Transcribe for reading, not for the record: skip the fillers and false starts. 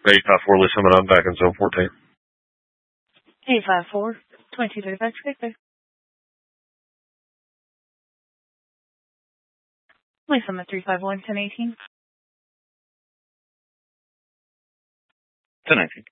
854 Lisa, and I'm back in zone 14. 854, 2235, Victor. Lisa, I'm at 351, 1018. 1019.